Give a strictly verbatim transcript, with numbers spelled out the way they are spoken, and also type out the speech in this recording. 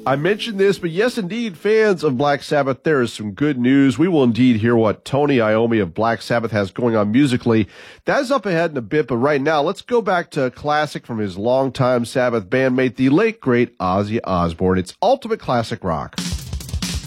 I mentioned this, but yes, indeed, fans of Black Sabbath, there is some good news. We will indeed hear what Tony Iommi of Black Sabbath has going on musically. That is up ahead in a bit, but right now, let's go back to a classic from his longtime Sabbath bandmate, the late, great Ozzy Osbourne. It's ultimate classic rock.